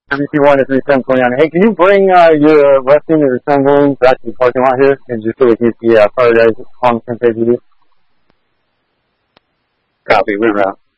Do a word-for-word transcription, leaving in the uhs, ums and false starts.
W P one to three seven twenty-nine. Hey, can you bring uh, your wrestling and assembling back to the parking lot here and just so we can see uh, prioritize on the same page with you? Copy, we're out.